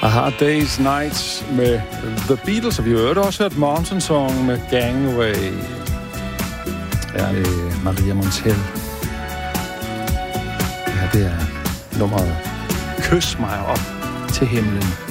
A Hard Day's Nights med The Beatles, og vi har jo også hørt Mountain Song med Gangway. Ja, det er Maria Montell. Ja, det er nummeret Kys mig op til himlen.